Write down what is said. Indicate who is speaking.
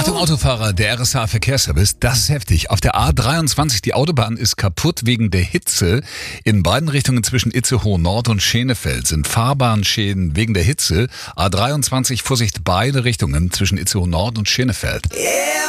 Speaker 1: Achtung Autofahrer, der RSA Verkehrsservice, das ist heftig. Auf der A23, die Autobahn ist kaputt wegen der Hitze. In beiden Richtungen zwischen Itzehoe Nord und Schenefeld sind Fahrbahnschäden wegen der Hitze. A23, Vorsicht, beide Richtungen zwischen Itzehoe Nord und Schenefeld.